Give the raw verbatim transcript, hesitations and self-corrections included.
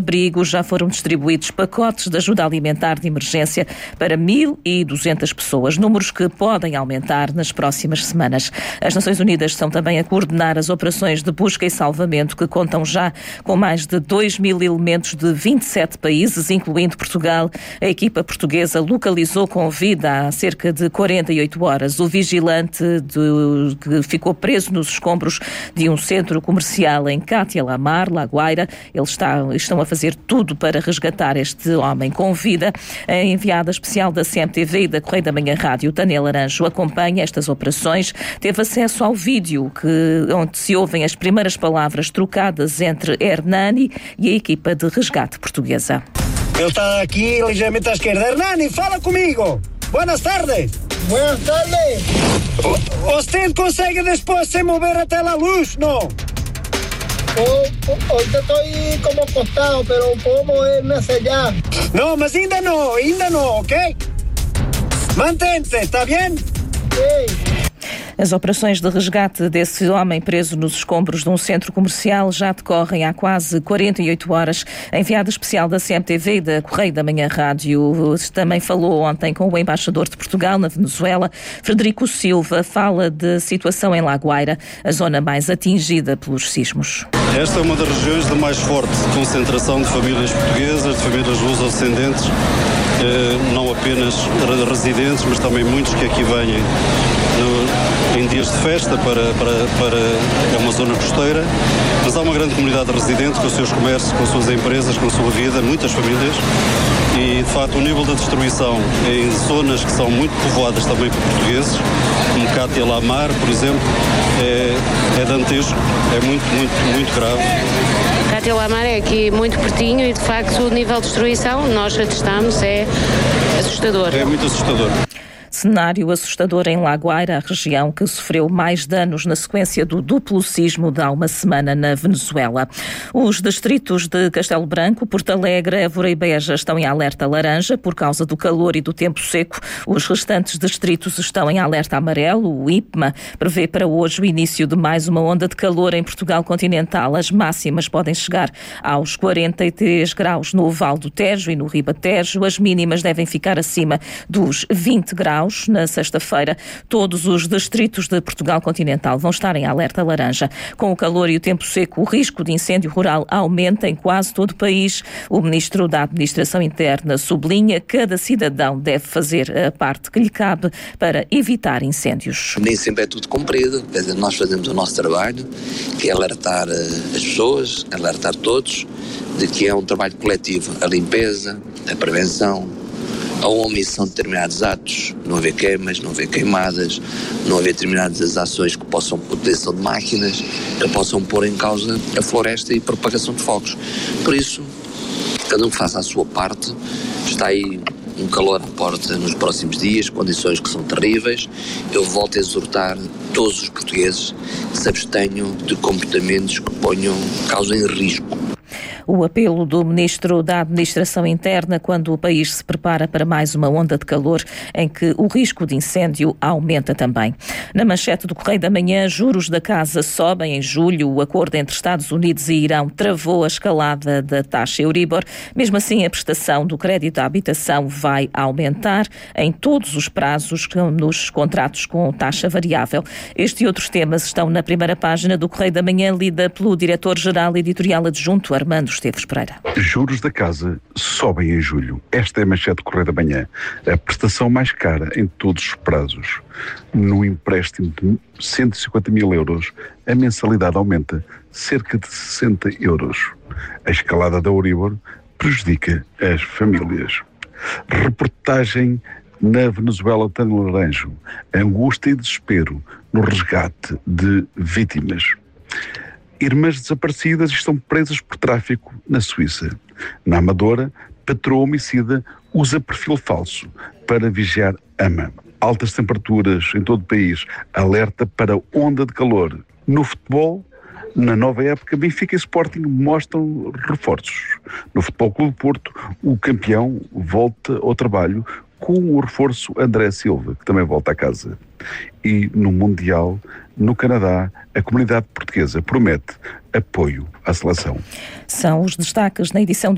abrigo já foram distribuídos pacotes de ajuda alimentar de emergência para mil e duzentas pessoas, números que podem aumentar nas próximas semanas. As Nações Unidas estão também a coordenar as operações de busca e salvamento que contam já com mais de dois mil elementos de vinte e sete países, incluindo Portugal. A equipa portuguesa localizou com vida há cerca de quarenta e oito horas o vigilante de, que ficou preso nos escombros de um centro comercial em Cátia Lamar, La Guaira. Eles está, estão a fazer tudo para resgatar este homem com vida. A enviada especial da C M T V e da Correio da Manhã Rádio, Tânia Laranjo, acompanha estas operações. Teve acesso ao vídeo que, onde se ouvem as primeiras palavras trocadas entre Hernani e a equipa de resgate portuguesa. Ele está aqui ligeiramente à esquerda. Hernani, fala comigo. Buenas tardes. Buenas tardes. ¿Usted consegue después se mover até la luz? No. Oh, oh, ahorita estoy como acostado, pero puedo moverme hacia allá. No, mas ainda no, ainda no, ¿ok? Mantente, ¿está bien? Sí. As operações de resgate desse homem preso nos escombros de um centro comercial já decorrem há quase quarenta e oito horas. A enviada especial da C M T V e da Correio da Manhã Rádio também falou ontem com o embaixador de Portugal na Venezuela. Frederico Silva fala da situação em La Guaira, a zona mais atingida pelos sismos. Esta é uma das regiões de mais forte concentração de famílias portuguesas, de famílias luso-descendentes, não apenas residentes, mas também muitos que aqui vêm no, em dias de festa para, para, para é uma zona costeira, mas há uma grande comunidade residente com os seus comércios, com as suas empresas, com a sua vida, muitas famílias, e de facto o nível da destruição em zonas que são muito povoadas também por portugueses, como Cátia Lamar, por exemplo, é, é dantesco, é muito, muito, muito grave. Cátia Lamar é aqui muito pertinho e de facto o nível de destruição, nós atestamos, é assustador. É muito assustador. Cenário assustador em La Guaira, a região que sofreu mais danos na sequência do duplo sismo de há uma semana na Venezuela. Os distritos de Castelo Branco, Porto Alegre, Évora e Beja estão em alerta laranja por causa do calor e do tempo seco. Os restantes distritos estão em alerta amarelo. O I P M A prevê para hoje o início de mais uma onda de calor em Portugal continental. As máximas podem chegar aos quarenta e três graus no Vale do Tejo e no Ribatejo. As mínimas devem ficar acima dos vinte graus. Na sexta-feira, todos os distritos de Portugal continental vão estar em alerta laranja. Com o calor e o tempo seco, o risco de incêndio rural aumenta em quase todo o país. O Ministro da Administração Interna sublinha que cada cidadão deve fazer a parte que lhe cabe para evitar incêndios. Nem sempre é tudo cumprido, quer dizer, nós fazemos o nosso trabalho, que é alertar as pessoas, alertar todos, de que é um trabalho coletivo, a limpeza, a prevenção, a omissão de determinados atos, não haver queimas, não haver queimadas, não haver determinadas ações que possam, utilização de máquinas, que possam pôr em causa a floresta e propagação de fogos. Por isso, cada um faça a sua parte. Está aí um calor à porta nos próximos dias, condições que são terríveis. Eu volto a exortar todos os portugueses que se abstenham de comportamentos que ponham, causem risco. O apelo do Ministro da Administração Interna quando o país se prepara para mais uma onda de calor em que o risco de incêndio aumenta também. Na manchete do Correio da Manhã, juros da casa sobem em julho. O acordo entre Estados Unidos e Irão travou a escalada da taxa Euribor. Mesmo assim, a prestação do crédito à habitação vai aumentar em todos os prazos nos contratos com taxa variável. Este e outros temas estão na primeira página do Correio da Manhã, lida pelo diretor-geral editorial adjunto Armando Esteves Pereira. Juros da casa sobem em julho. Esta é a manchete do Correio da Manhã. A prestação mais cara em todos os prazos. No empréstimo de cento e cinquenta mil euros, a mensalidade aumenta cerca de sessenta euros. A escalada da Euribor prejudica as famílias. Reportagem na Venezuela, Tânia Laranjo. Angústia e desespero no resgate de vítimas. Irmãs desaparecidas estão presas por tráfico na Suíça. Na Amadora, patroa homicida usa perfil falso para vigiar ama. Altas temperaturas em todo o país, alerta para onda de calor. No futebol, na nova época, Benfica e Sporting mostram reforços. No Futebol Clube do Porto, o campeão volta ao trabalho com o reforço André Silva, que também volta a casa. E no Mundial, no Canadá, a comunidade portuguesa promete apoio à seleção. São os destaques na edição de